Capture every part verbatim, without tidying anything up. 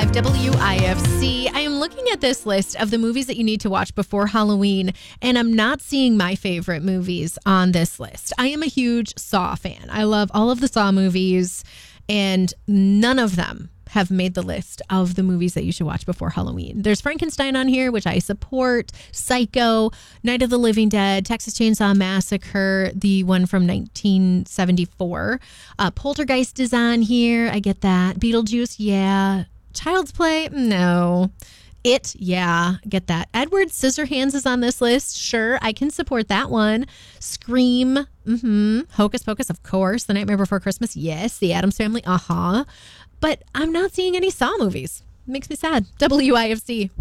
five W I F C. I am looking at this list of the movies that you need to watch before Halloween, and I'm not seeing my favorite movies on this list. I am a huge Saw fan. I love all of the Saw movies, and none of them have made the list of the movies that you should watch before Halloween. There's Frankenstein on here, which I support, Psycho, Night of the Living Dead, Texas Chainsaw Massacre, the one from nineteen seventy-four. Uh, Poltergeist is on here. I get that. Beetlejuice, yeah. Child's Play, no. It, yeah, get that. Edward Scissorhands is on this list. Sure, I can support that one. Scream, mm-hmm. Hocus Pocus, of course. The Nightmare Before Christmas, yes. The Addams Family, uh-huh. But I'm not seeing any Saw movies. Makes me sad. W I F C.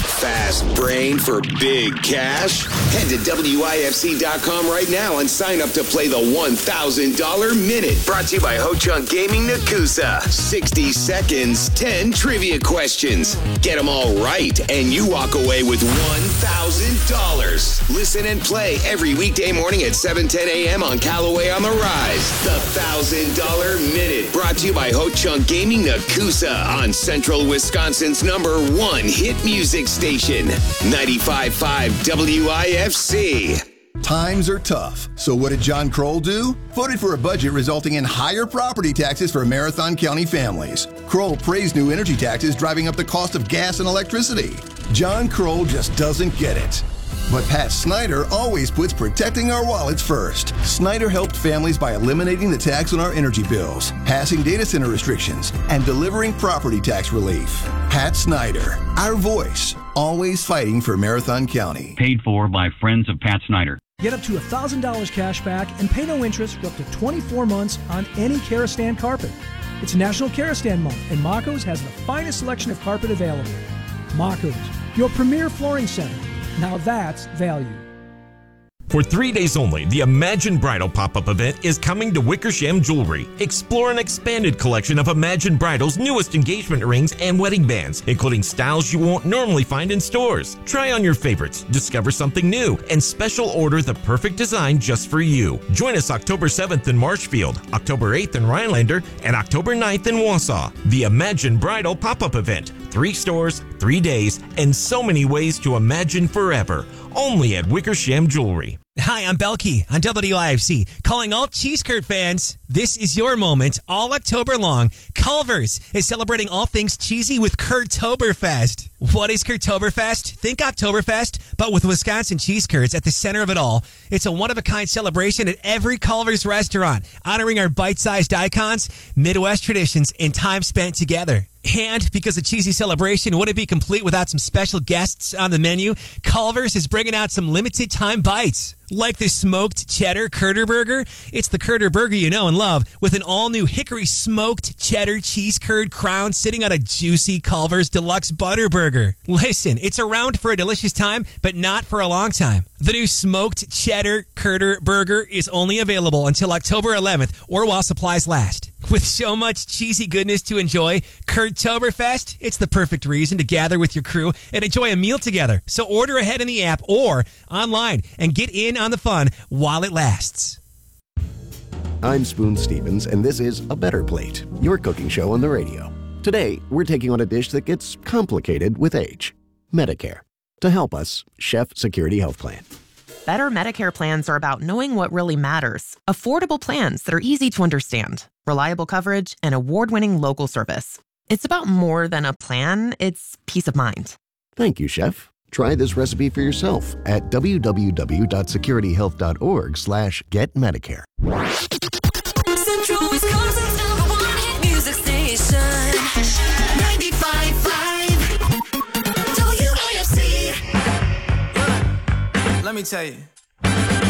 Fast brain for big cash? Head to W I F C dot com right now and sign up to play the one thousand dollars Minute. Brought to you by Ho Chunk Gaming Nakusa. sixty seconds, ten trivia questions. Get them all right, and you walk away with one thousand dollars. Listen and play every weekday morning at seven ten a.m. on Callaway on the Rise. The one thousand dollars Minute. Brought to you by Ho Chunk Gaming Nakusa on Central Wisconsin's number one hit music station. ninety-five point five W I F C. Times are tough. So what did John Kroll do? Voted for a budget resulting in higher property taxes for Marathon County families. Kroll praised new energy taxes driving up the cost of gas and electricity. John Kroll just doesn't get it. But Pat Snyder always puts protecting our wallets first. Snyder helped families by eliminating the tax on our energy bills, passing data center restrictions, and delivering property tax relief. Pat Snyder, our voice, always fighting for Marathon County. Paid for by Friends of Pat Snyder. Get up to one thousand dollars cash back and pay no interest for up to twenty-four months on any Karastan carpet. It's National Karastan Month, and Mako's has the finest selection of carpet available. Mako's, your premier flooring center. Now that's value. For three days only, the Imagine Bridal pop-up event is coming to Wickersham Jewelry. Explore an expanded collection of Imagine Bridal's newest engagement rings and wedding bands, including styles you won't normally find in stores. Try on your favorites, discover something new, and special order the perfect design just for you. Join us October seventh in Marshfield, October eighth in Rhinelander, and October ninth in Wausau. The Imagine Bridal pop-up event. Three stores, three days, and so many ways to imagine forever. Only at Wickersham Jewelry. Hi, I'm Belkey on W I F C, calling all Cheese Curd fans. This is your moment all October long. Culver's is celebrating all things cheesy with Curtoberfest. What is Curtoberfest? Think Oktoberfest, but with Wisconsin cheese curds at the center of it all. It's a one-of-a-kind celebration at every Culver's restaurant, honoring our bite-sized icons, Midwest traditions, and time spent together. And because a cheesy celebration wouldn't be complete without some special guests on the menu, Culver's is bringing out some limited time bites. Like the smoked cheddar Curder Burger. It's the Curder Burger you know and love, with an all-new hickory smoked cheddar cheese curd crown sitting on a juicy Culver's Deluxe Butter Burger. Listen, it's around for a delicious time, but not for a long time. The new smoked cheddar Curder Burger is only available until October eleventh or while supplies last. With so much cheesy goodness to enjoy, Curtoberfest, it's the perfect reason to gather with your crew and enjoy a meal together. So order ahead in the app or online and get in on the fun while it lasts. I'm Spoon Stevens, and this is A Better Plate, your cooking show on the radio. Today, we're taking on a dish that gets complicated with age, Medicare. To help us, Chef Security Health Plan. Better Medicare plans are about knowing what really matters. Affordable plans that are easy to understand, reliable coverage, and award-winning local service. It's about more than a plan, it's peace of mind. Thank you, Chef. Try this recipe for yourself at w w w dot security health dot org slash get medicare. Central Wisconsin's number one hit music station. ninety-five point five W I F C. Let me tell you.